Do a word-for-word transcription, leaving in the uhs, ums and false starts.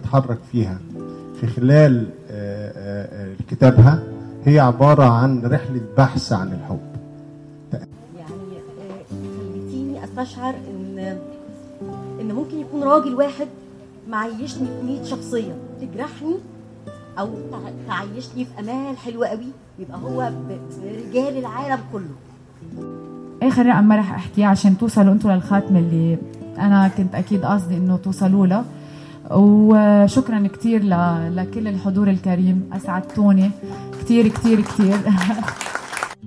بتتحرك فيها في خلال كتابها هي عبارة عن رحلة بحث عن الحب. يعني خليتيني استشعر ان ان ممكن يكون راجل واحد معيشني في مية شخصية تجرحني او تعيشني في امال حلوة قوي، يبقى هو برجال العالم كله. اخر رقم ما رح احكيه عشان توصلوا انتوا للخاتمة اللي انا كنت اكيد قصدي انه توصلوا له. وشكرا كتير لكل الحضور الكريم، اسعدتوني كتير كتير كتير.